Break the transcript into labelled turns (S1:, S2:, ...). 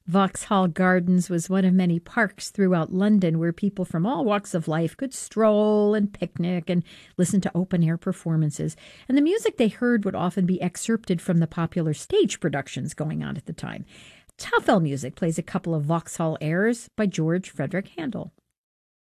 S1: Vauxhall Gardens was one of many parks throughout London where people from all walks of life could stroll and picnic and listen to open-air performances. And the music they heard would often be excerpted from the popular stage productions going on at the time. Tafel Music plays a couple of Vauxhall airs by George Frederick Handel.